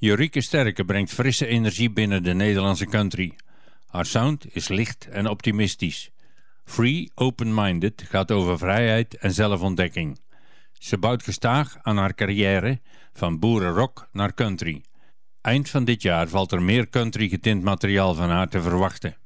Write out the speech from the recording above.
Jorieke Sterke brengt frisse energie binnen de Nederlandse country. Haar sound is licht en optimistisch. Free, Open-Minded gaat over vrijheid en zelfontdekking. Ze bouwt gestaag aan haar carrière van boerenrock naar country. Eind van dit jaar valt er meer country getint materiaal van haar te verwachten.